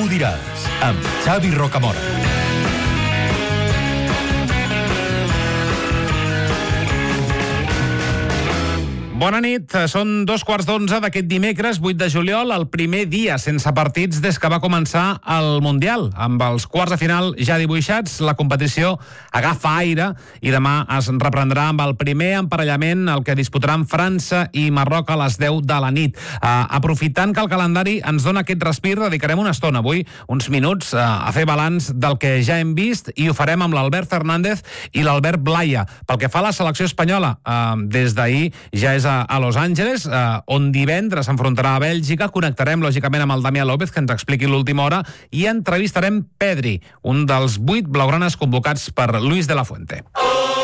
ho diràs, amb Xavi Rocamora. Bona nit, són 11:15 d'aquest dimecres 8 de juliol, el primer dia sense partits des que va començar el Mundial. Amb els quarts de final ja dibuixats, la competició agafa aire i demà es reprendrà amb el primer emparellament, el que disputaran França i Marroc a les 10 de la nit. Aprofitant que el calendari ens dona aquest respir, dedicarem una estona avui, uns minuts, a fer balanç del que ja hem vist, i ho farem amb l'Albert Fernández i l'Albert Blaya. Pel que fa a la selecció espanyola, des d'ahir ja és a Los Angeles, on divendres s'enfrontarà a Bèlgica. Connectarem, lògicament, amb el Damià López, que ens expliqui l'última hora, i entrevistarem Pedri, un dels 8 blaugranes convocats per Luis de la Fuente.